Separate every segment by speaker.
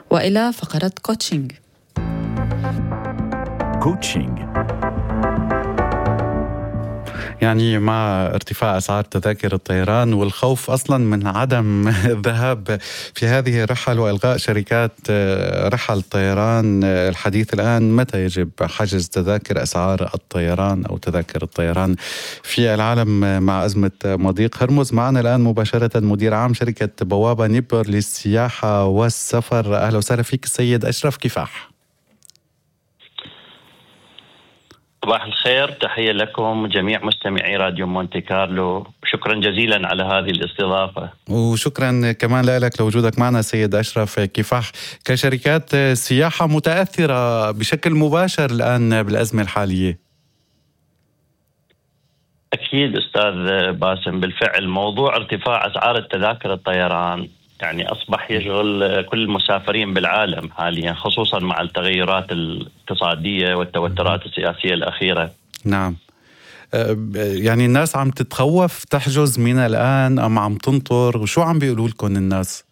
Speaker 1: وإلى فقرة كوتشينج.
Speaker 2: يعني مع ارتفاع أسعار تذاكر الطيران والخوف أصلا من عدم الذهاب في هذه الرحل وإلغاء شركات رحل الطيران، الحديث الآن متى يجب حجز تذاكر أسعار الطيران أو تذاكر الطيران في العالم مع أزمة مضيق هرمز. معنا الآن مباشرة مدير عام شركة بوابة نيبر للسياحة والسفر. أهلا وسهلا فيك السيد أشرف كفاح.
Speaker 3: صباح الخير، تحية لكم جميع مستمعي راديو مونتي كارلو، شكرا جزيلا على هذه الاستضافة.
Speaker 2: وشكرا كمان لك لوجودك معنا سيد أشرف كفاح. كشركات سياحة متأثرة بشكل مباشر الآن بالأزمة الحالية.
Speaker 3: أكيد أستاذ باسم، بالفعل موضوع ارتفاع أسعار التذاكر الطيران يعني أصبح يشغل كل المسافرين بالعالم حاليا، خصوصا مع التغيرات الاقتصادية والتوترات السياسية الأخيرة.
Speaker 2: نعم، يعني الناس عم تتخوف تحجز من الآن أم عم تنطر؟ وشو عم بيقولوا لكم الناس؟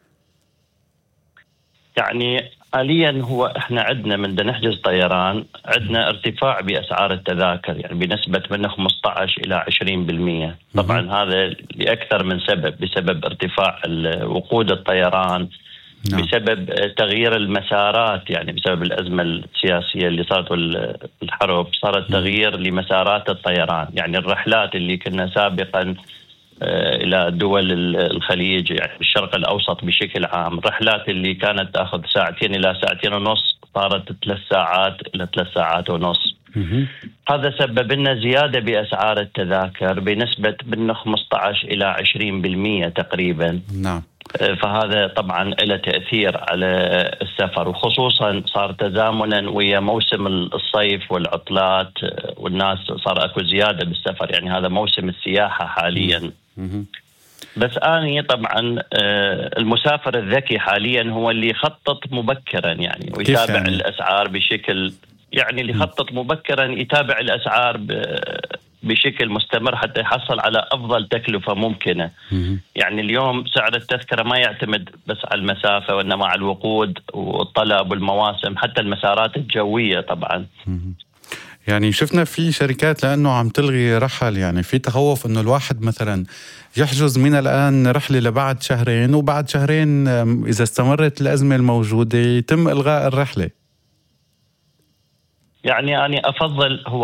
Speaker 3: يعني حاليا هو احنا عندنا من نحجز طيران عندنا ارتفاع بأسعار التذاكر يعني بنسبة من 15 إلى 20%. طبعا هذا لأكثر من سبب، بسبب ارتفاع وقود الطيران، نعم. بسبب تغيير المسارات، يعني بسبب الأزمة السياسية اللي صارت والحرب صارت تغيير لمسارات الطيران. يعني الرحلات اللي كنا سابقا إلى دول الخليج يعني الشرق الأوسط بشكل عام، الرحلات اللي كانت تأخذ 2 إلى 2.5 ساعات صارت 3 ساعات إلى 3.5 ساعات. هذا سبب لنا زيادة بأسعار التذاكر بنسبة من 15 إلى 20% تقريبا.
Speaker 2: نعم.
Speaker 3: فهذا طبعا له تأثير على السفر، وخصوصا صار تزامنا ويا موسم الصيف والعطلات، والناس صار أكو زيادة بالسفر، يعني هذا موسم السياحة حاليا. بس أنا طبعا المسافر الذكي حاليا هو اللي يخطط مبكرا يعني ويتابع يعني الأسعار بشكل، يعني اللي يخطط مبكرا يتابع الأسعار بشكل مستمر حتى يحصل على أفضل تكلفة ممكنة. يعني اليوم سعر التذكرة ما يعتمد بس على المسافة، وإنما على الوقود والطلب والمواسم، حتى المسارات الجوية طبعا.
Speaker 2: يعني شفنا في شركات لأنه عم تلغي رحل، يعني في تخوف أنه الواحد مثلا يحجز من الآن رحلة لبعد 2 شهر، وبعد 2 شهر إذا استمرت الأزمة الموجودة يتم إلغاء الرحلة.
Speaker 3: يعني أنا أفضل هو